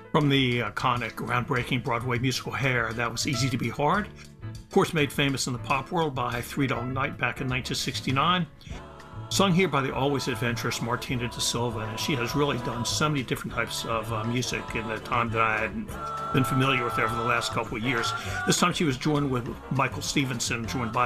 From the iconic, groundbreaking Broadway musical Hair, that was Easy to Be Hard. Of course, made famous in the pop world by Three Dog Night back in 1969. Sung here by the always adventurous Martina da Silva, and she has really done so many different types of music in the time that I hadn't been familiar with her over the last couple of years. This time she was joined by Michael Stevenson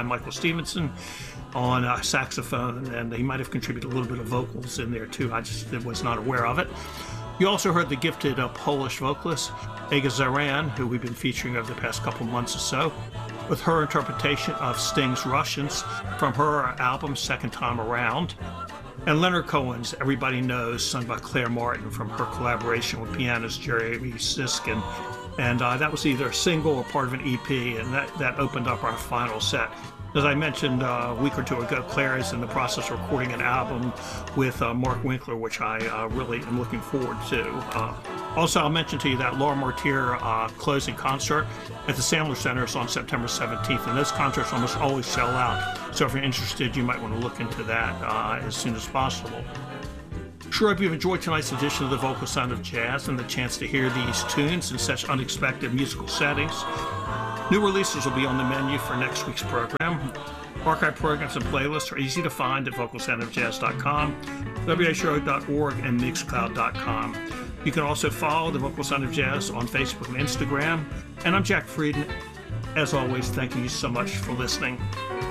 on saxophone, and he might have contributed a little bit of vocals in there too. I just was not aware of it. You also heard the gifted Polish vocalist Ega Zaran, who we've been featuring over the past couple months or so, with her interpretation of Sting's Russians from her album Second Time Around. And Leonard Cohen's Everybody Knows, sung by Claire Martin from her collaboration with pianist Jeremy Siskin. And that was either a single or part of an EP, and that opened up our final set. As I mentioned a week or two ago, Claire is in the process of recording an album with Mark Winkler, which I really am looking forward to. Also, I'll mention to you that Laura Martyr closing concert at the Sandler Center is on September 17th, and those concerts almost always sell out. So if you're interested, you might want to look into that as soon as possible. Sure hope you've enjoyed tonight's edition of the Vocal Sound of Jazz and the chance to hear these tunes in such unexpected musical settings. New releases will be on the menu for next week's program. Archive programs and playlists are easy to find at vocalsoundofjazz.com, washow.org, and mixcloud.com. You can also follow the Vocal Sound of Jazz on Facebook and Instagram. And I'm Jack Frieden. As always, thank you so much for listening.